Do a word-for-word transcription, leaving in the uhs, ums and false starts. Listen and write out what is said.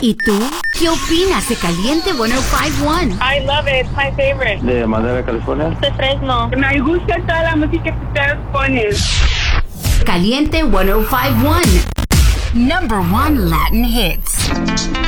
¿Y tú? ¿Qué opinas de Caliente ciento cinco punto uno? I love it. It's my favorite. ¿De Madera, California? De Fresno. Me gusta toda la música que ustedes ponen. Caliente ciento cinco punto uno. Number one Latin hits.